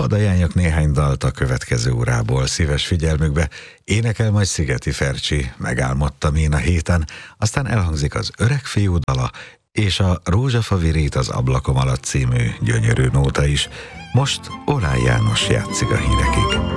hadd ajánljak néhány dalt a következő órából szíves figyelmükbe. Énekel majd Szigeti Fercsi, Megálmodtam én a héten, aztán elhangzik az Öreg fiú dala, és a Rózsafa virít az ablakom alatt című gyönyörű nóta is. Most Oláh János játszik a hírekig.